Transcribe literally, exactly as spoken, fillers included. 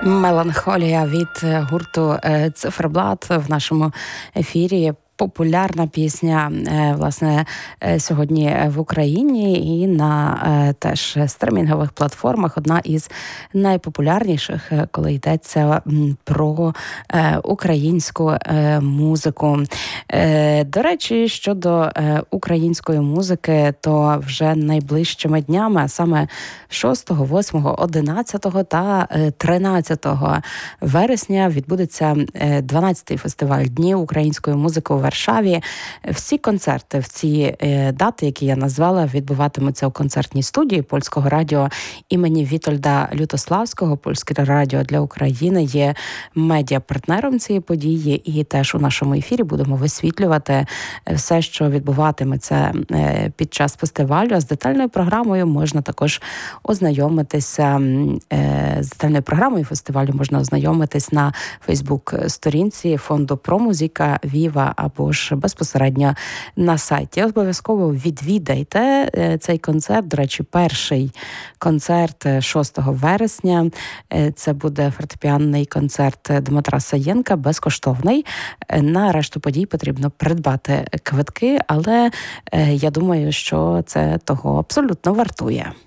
Меланхолія від гурту «Циферблат» в нашому ефірі. Популярна пісня, власне, сьогодні в Україні і на теж стримінгових платформах. Одна із найпопулярніших, коли йдеться про українську музику. До речі, щодо української музики, то вже найближчими днями, а саме шостого, восьмого, одинадцятого та тринадцятого вересня відбудеться дванадцятий фестиваль Днів української музики у Варшаві. Всі концерти в ці е, дати, які я назвала, відбуватимуться у концертній студії Польського радіо імені Вітольда Лютославського. Польське радіо для України є медіапартнером цієї події, і теж у нашому ефірі будемо висвітлювати все, що відбуватиметься е, під час фестивалю. А з детальною програмою можна також ознайомитися. Е, з детальною програмою фестивалю можна ознайомитись на Фейсбук-сторінці фонду «Промузика», «Віва» або ж безпосередньо на сайті. Обов'язково відвідайте цей концерт. До речі, перший концерт шостого вересня. Це буде фортепіанний концерт Дмитра Саєнка, безкоштовний. На решту подій потрібно придбати квитки, але я думаю, що це того абсолютно вартує.